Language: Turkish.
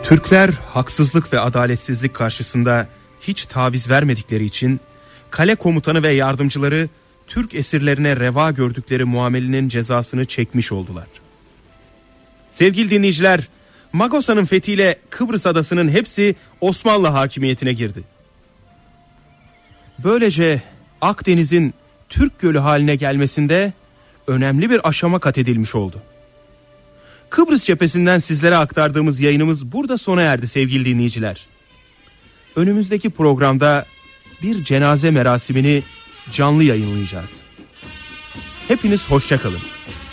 Türkler haksızlık ve adaletsizlik karşısında hiç taviz vermedikleri için kale komutanı ve yardımcıları Türk esirlerine reva gördükleri muamelenin cezasını çekmiş oldular. Sevgili dinleyiciler, Magosa'nın fethiyle Kıbrıs adasının hepsi Osmanlı hakimiyetine girdi. Böylece Akdeniz'in Türk Gölü haline gelmesinde önemli bir aşama kat edilmiş oldu. Kıbrıs cephesinden sizlere aktardığımız yayınımız burada sona erdi sevgili dinleyiciler. Önümüzdeki programda bir cenaze merasimini canlı yayınlayacağız. Hepiniz hoşça kalın.